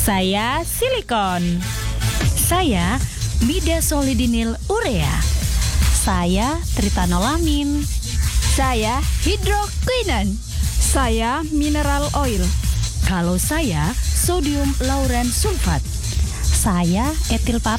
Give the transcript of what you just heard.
Saya silikon. Saya midasolidinil urea. Saya tritanolamin. Saya hidroquinon. Saya mineral oil. Kalau saya sodium lauren sulfat. Saya etil